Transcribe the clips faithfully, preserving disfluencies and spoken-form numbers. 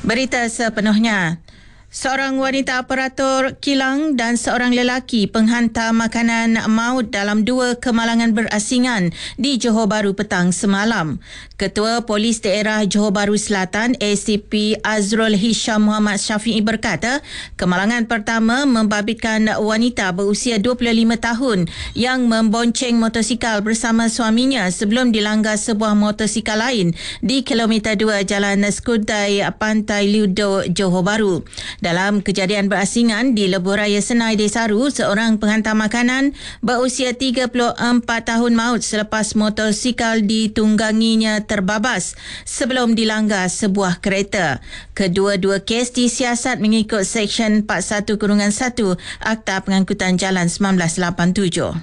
Berita sepenuhnya. Seorang wanita operator kilang dan seorang lelaki penghantar makanan maut dalam dua kemalangan berasingan di Johor Bahru petang semalam. Ketua Polis Daerah Johor Bahru Selatan A C P Azrul Hisham Muhammad Syafi'i berkata, kemalangan pertama membabitkan wanita berusia dua puluh lima tahun yang membonceng motosikal bersama suaminya sebelum dilanggar sebuah motosikal lain di kilometer dua Jalan Skudai Pantai Liudo, Johor Bahru. Dalam kejadian berasingan di Lebuh Raya Senai Desaru, seorang penghantar makanan berusia tiga puluh empat tahun maut selepas motosikal ditungganginya terbabas sebelum dilanggar sebuah kereta. Kedua-dua kes disiasat mengikut Seksyen empat puluh satu satu Akta Pengangkutan Jalan seribu sembilan ratus lapan puluh tujuh.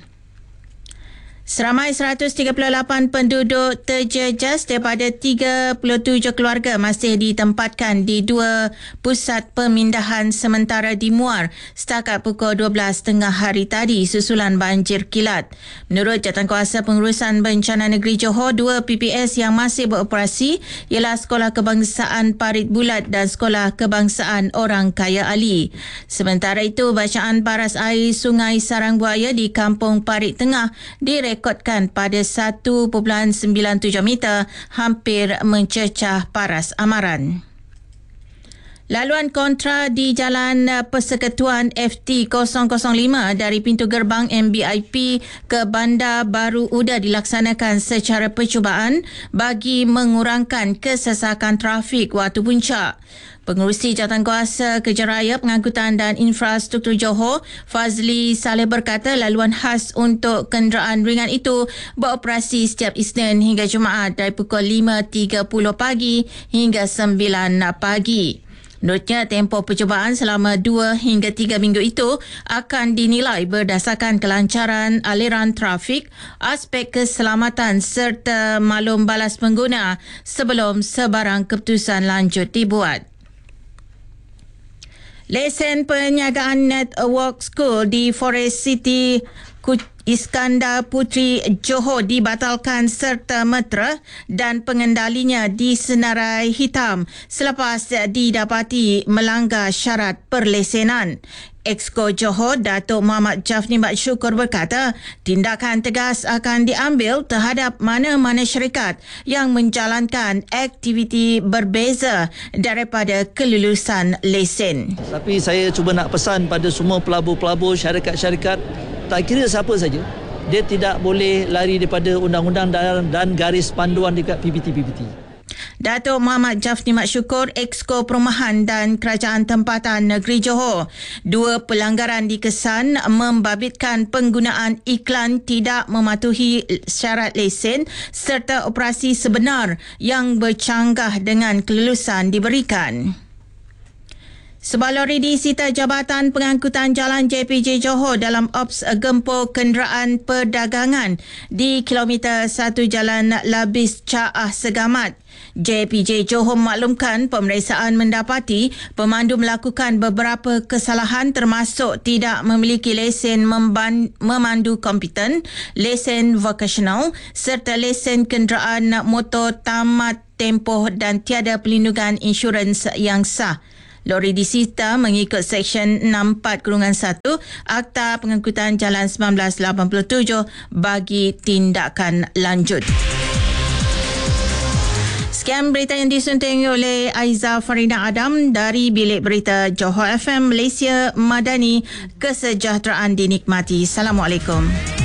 Seramai seratus tiga puluh lapan penduduk terjejas daripada tiga puluh tujuh keluarga masih ditempatkan di dua pusat pemindahan sementara di Muar setakat pukul dua belas tengah hari tadi susulan banjir kilat. Menurut Jawatankuasa Pengurusan Bencana Negeri Johor, dua P P S yang masih beroperasi ialah Sekolah Kebangsaan Parit Bulat dan Sekolah Kebangsaan Orang Kaya Ali. Sementara itu, bacaan paras air Sungai Sarang Buaya di Kampung Parit Tengah direkod rekodkan pada satu perpuluhan sembilan tujuh meter, hampir mencecah paras amaran. Laluan kontra di Jalan Persekutuan F T kosong kosong lima dari pintu gerbang M B I P ke Bandar Baru Uda dilaksanakan secara percubaan bagi mengurangkan kesesakan trafik waktu puncak. Pengerusi Jawatankuasa Kerja Raya, Pengangkutan dan Infrastruktur Johor, Fazli Saleh berkata laluan khas untuk kenderaan ringan itu beroperasi setiap Isnin hingga Jumaat dari pukul lima tiga puluh pagi hingga sembilan pagi. Menurutnya, tempoh percubaan selama dua hingga tiga minggu itu akan dinilai berdasarkan kelancaran aliran trafik, aspek keselamatan serta maklum balas pengguna sebelum sebarang keputusan lanjut dibuat. Lesen perniagaan Network School di Forest City Iskandar Puteri Johor dibatalkan serta-merta dan pengendalinya disenarai hitam selepas didapati melanggar syarat perlesenan. Exco Johor Datuk Muhammad Jafni Mat Syukur berkata tindakan tegas akan diambil terhadap mana-mana syarikat yang menjalankan aktiviti berbeza daripada kelulusan lesen. Tapi saya cuba nak pesan pada semua pelabur-pelabur, syarikat-syarikat, tak kira siapa saja, dia tidak boleh lari daripada undang-undang dan, dan garis panduan dekat P P T P P T. Datuk Muhammad Jafni Mat Syukur, Exco Perumahan dan Kerajaan Tempatan Negeri Johor. Dua pelanggaran dikesan membabitkan penggunaan iklan tidak mematuhi syarat lesen serta operasi sebenar yang bercanggah dengan kelulusan diberikan. Sebuah lori disita Jabatan Pengangkutan Jalan J P J Johor dalam ops gempur kenderaan perdagangan di kilometer satu Jalan Labis Caah Segamat. J P J Johor memaklumkan pemeriksaan mendapati pemandu melakukan beberapa kesalahan termasuk tidak memiliki lesen memban- memandu kompeten, lesen vokasional serta lesen kenderaan motor tamat tempoh dan tiada perlindungan insurans yang sah. Lori disita mengikut Seksyen enam puluh empat satu Akta Pengangkutan Jalan seribu sembilan ratus lapan puluh tujuh bagi tindakan lanjut. Sekian berita yang disunting oleh Aiza Farina Adam dari Bilik Berita Johor F M Malaysia Madani. Kesejahteraan dinikmati. Assalamualaikum.